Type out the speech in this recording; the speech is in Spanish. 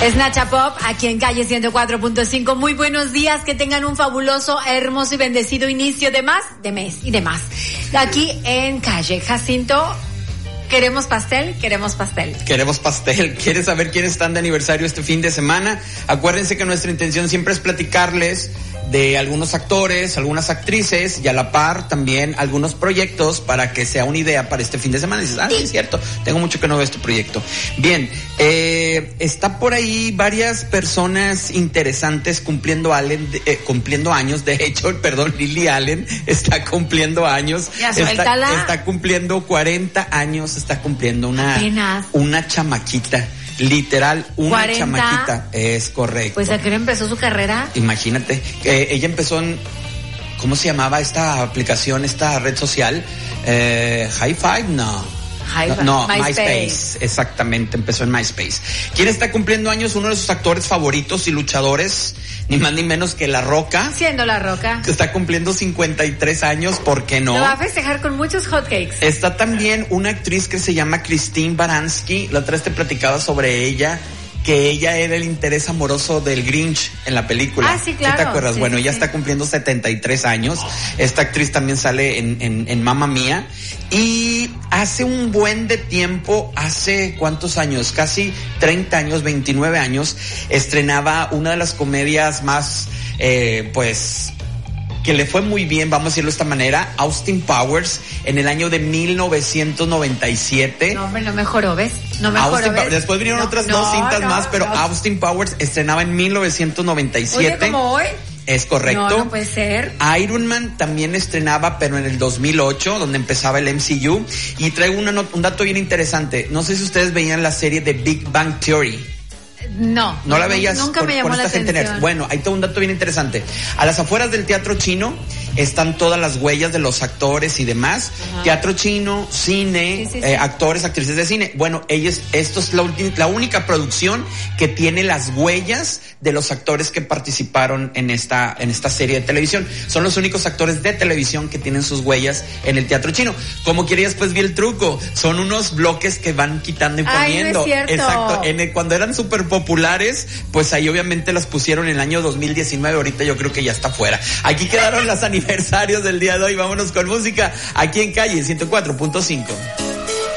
Es Nacha Pop, aquí en Calle 104.5. Muy buenos días, que tengan un fabuloso, hermoso y bendecido inicio de mes y demás. Aquí en Calle Jacinto. ¿Queremos pastel? Queremos pastel. Queremos pastel. ¿Quieres saber quiénes están de aniversario este fin de semana? Acuérdense que nuestra intención siempre es platicarles de algunos actores, algunas actrices y a la par también algunos proyectos para que sea una idea para este fin de semana. Y dices, sí, es cierto, tengo mucho que no veo este proyecto. Bien, está por ahí varias personas interesantes cumpliendo años. De hecho, Lily Allen está cumpliendo años. Ya, suéltala. Está cumpliendo 40 años, está cumpliendo una chamaquita. Literal, una 40. chamaquita, es correcto. Pues ¿a qué hora empezó su carrera? Imagínate, ella empezó en, ¿cómo se llamaba esta aplicación, esta red social? High Five, no, MySpace, exactamente, empezó en MySpace. ¿Quién está cumpliendo años? Uno de sus actores favoritos y luchadores, ni más ni menos que La Roca. Siendo La Roca. Que está cumpliendo 53 años, ¿por qué no? Lo va a festejar con muchos hotcakes. Está también una actriz que se llama Christine Baranski. La otra vez te platicaba sobre ella, que ella era el interés amoroso del Grinch en la película. Ah, sí, claro. ¿Sí te acuerdas? Sí, bueno, sí, ella sí. está cumpliendo 73 años. Esta actriz también sale en Mamma Mía. Y hace un buen de tiempo, hace ¿cuántos años? Casi 30 años, 29 años, estrenaba una de las comedias más, que le fue muy bien, vamos a decirlo de esta manera, Austin Powers, en el año de 1997. No, hombre, no mejoró, ¿ves? No mejoró, ¿ves? Después vinieron otras dos cintas más, pero Austin Powers estrenaba en 1997. Oye, ¿como hoy? Es correcto. No puede ser. Iron Man también estrenaba, pero en el 2008, donde empezaba el MCU. Y traigo un dato bien interesante. No sé si ustedes veían la serie de Big Bang Theory. No la veías. Nunca me llamó la atención. Bueno, hay todo un dato bien interesante. A las afueras del Teatro Chino están todas las huellas de los actores y demás. Ajá. Teatro Chino, cine, sí. Actores, actrices de cine. Bueno, esto es la única producción que tiene las huellas de los actores que participaron en esta serie de televisión. Son los únicos actores de televisión que tienen sus huellas en el Teatro Chino. Como querías, pues vi el truco. Son unos bloques que van quitando y poniendo. No es cierto. Exacto. Cuando eran súper populares, pues ahí obviamente las pusieron en el año 2019. Ahorita yo creo que ya está fuera. Aquí quedaron los aniversarios del día de hoy. Vámonos con música aquí en Calle 104.5.